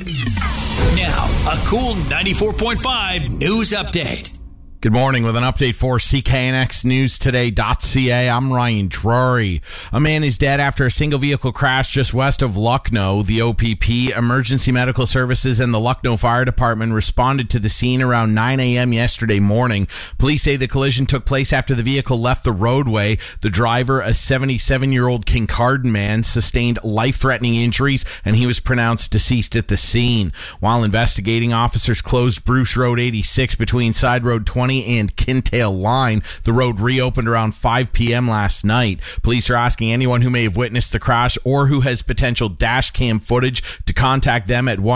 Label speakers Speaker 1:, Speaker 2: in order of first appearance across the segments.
Speaker 1: Now, a cool 94.5 news update.
Speaker 2: Good morning with an update for CKNXNewsToday.ca. I'm Ryan Drury. A man is dead after a single vehicle crash just west of Lucknow. The OPP, Emergency Medical Services, and the Lucknow Fire Department responded to the scene around 9 a.m. yesterday morning. Police say the collision took place after the vehicle left the roadway. The driver, a 77-year-old Kincardine man, sustained life-threatening injuries, and he was pronounced deceased at the scene. While investigating, officers closed Bruce Road 86 between Side Road 20 and Kintail Line. The road reopened around 5 p.m. last night. Police are asking anyone who may have witnessed the crash or who has potential dash cam footage to contact them at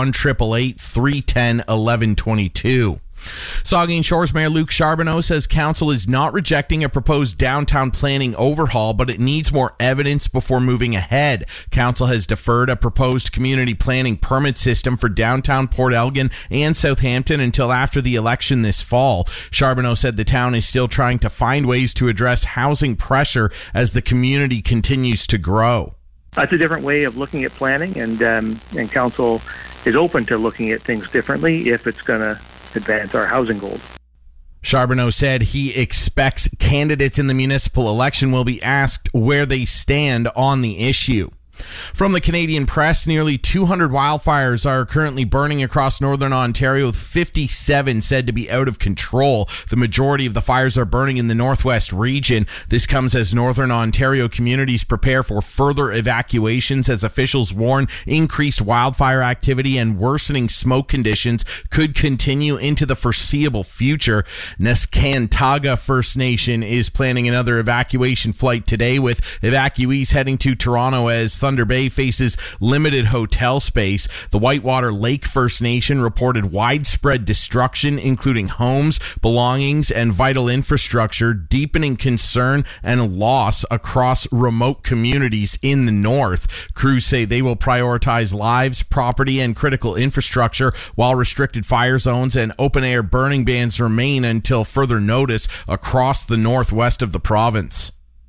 Speaker 2: 1-888-310-1122. Saugeen Shores Mayor Luke Charbonneau says council is not rejecting a proposed downtown planning overhaul, but it needs more evidence before moving ahead. Council has deferred a proposed community planning permit system for downtown Port Elgin and Southampton until after the election this fall. Charbonneau said the town is still trying to find ways to address housing pressure as the community continues to grow.
Speaker 3: That's a different way of looking at planning, and council is open to looking at things differently if it's going to advance our housing goals.
Speaker 2: Charbonneau said he expects candidates in the municipal election will be asked where they stand on the issue. From the Canadian Press, nearly 200 wildfires are currently burning across northern Ontario, with 57 said to be out of control. The majority of the fires are burning in the northwest region. This comes as northern Ontario communities prepare for further evacuations as officials warn increased wildfire activity and worsening smoke conditions could continue into the foreseeable future. Neskantaga First Nation is planning another evacuation flight today, with evacuees heading to Toronto as Thunder Bay faces limited hotel space. The Whitewater Lake First Nation reported widespread destruction, including homes, belongings, and vital infrastructure, deepening concern and loss across remote communities in the north. Crews say they will prioritize lives, property, and critical infrastructure, while restricted fire zones and open-air burning bans remain until further notice across the northwest of the province.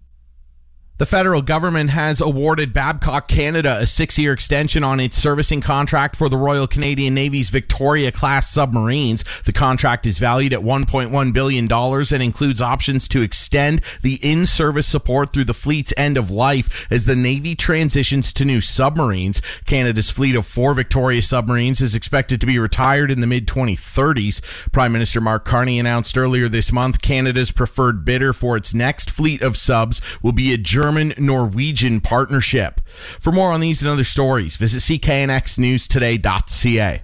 Speaker 2: The federal government has awarded Babcock Canada a 6-year extension on its servicing contract for the Royal Canadian Navy's Victoria-class submarines. The contract is valued at $1.1 billion and includes options to extend the in-service support through the fleet's end of life as the Navy transitions to new submarines. Canada's fleet of 4 Victoria submarines is expected to be retired in the mid-2030s. Prime Minister Mark Carney announced earlier this month Canada's preferred bidder for its next fleet of subs will be a German-Norwegian partnership. For more on these and other stories, visit CKNXNewsToday.ca.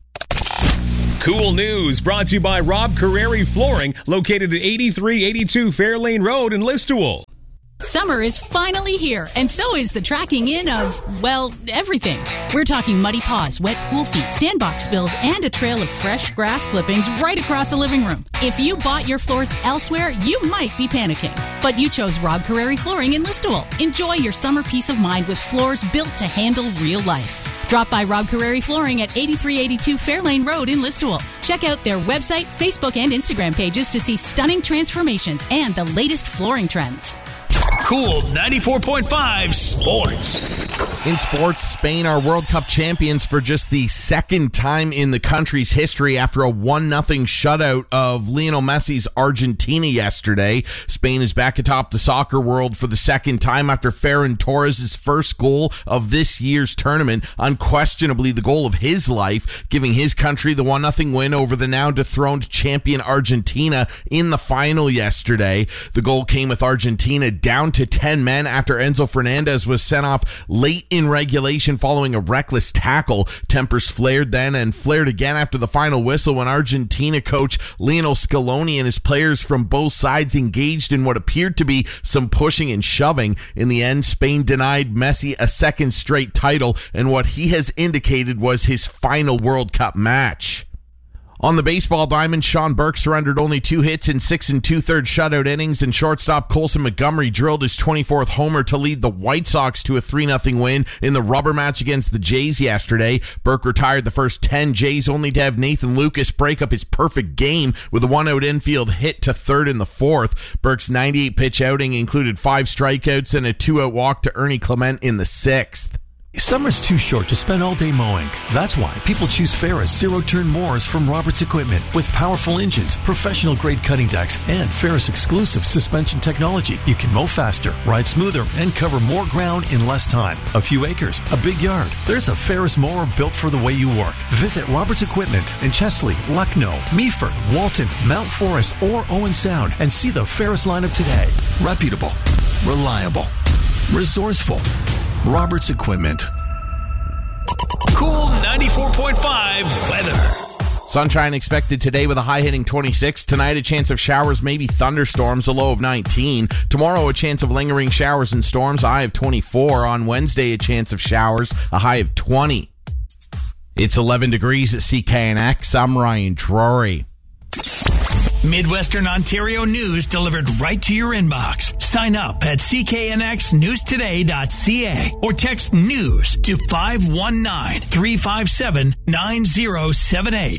Speaker 4: Cool news brought to you by Rob Carreri Flooring, located at 8382 Fairlane Road in Listowel.
Speaker 5: Summer is finally here, and so is the tracking in of, well, everything. We're talking muddy paws, wet pool feet, sandbox spills, and a trail of fresh grass clippings right across the living room. If you bought your floors elsewhere, you might be panicking. But you chose Rob Carreri Flooring in Listowel. Enjoy your summer peace of mind with floors built to handle real life. Drop by Rob Carreri Flooring at 8382 Fairlane Road in Listowel. Check out their website, Facebook, and Instagram pages to see stunning transformations and the latest flooring trends.
Speaker 1: Cool 94.5 Sports.
Speaker 2: In sports, Spain are World Cup champions for just the second time in the country's history after a 1-0 shutout of Lionel Messi's Argentina yesterday. Spain is back atop the soccer world for the second time after Ferran Torres' first goal of this year's tournament, unquestionably the goal of his life, giving his country the 1-0 win over the now dethroned champion Argentina in the final yesterday. The goal came with Argentina down to 10 men after Enzo Fernandez was sent off late in regulation following a reckless tackle. Tempers flared then and flared again after the final whistle when Argentina coach Lionel Scaloni and his players from both sides engaged in what appeared to be some pushing and shoving. In the end, Spain denied Messi a second straight title and what he has indicated was his final World Cup match. On the baseball diamond, Sean Burke surrendered only 2 hits in 6 2/3 shutout innings, and shortstop Colson Montgomery drilled his 24th homer to lead the White Sox to a 3-0 win in the rubber match against the Jays yesterday. Burke retired the first 10 Jays, only to have Nathan Lucas break up his perfect game with a 1-out infield hit to third in the 4th. Burke's 98-pitch outing included 5 strikeouts and a 2-out walk to Ernie Clement in the 6th.
Speaker 6: Summer's too short to spend all day mowing. That's why people choose Ferris zero-turn mowers from Roberts Equipment. With powerful engines, professional-grade cutting decks, and Ferris exclusive suspension technology, you can mow faster, ride smoother, and cover more ground in less time. A few acres, a big yard. There's a Ferris mower built for the way you work. Visit Roberts Equipment in Chesley, Lucknow, Meaford, Walton, Mount Forest, or Owen Sound and see the Ferris lineup today. Reputable, reliable, resourceful. Roberts Equipment.
Speaker 1: Cool 94.5 weather.
Speaker 2: Sunshine expected today with a high hitting 26. Tonight, a chance of showers, maybe thunderstorms, a low of 19. Tomorrow, a chance of lingering showers and storms, a high of 24. On Wednesday, a chance of showers, a high of 20. It's 11 degrees at CKNX. I'm Ryan Drury.
Speaker 1: Midwestern Ontario news delivered right to your inbox. Sign up at cknxnewstoday.ca or text news to 519-357-9078.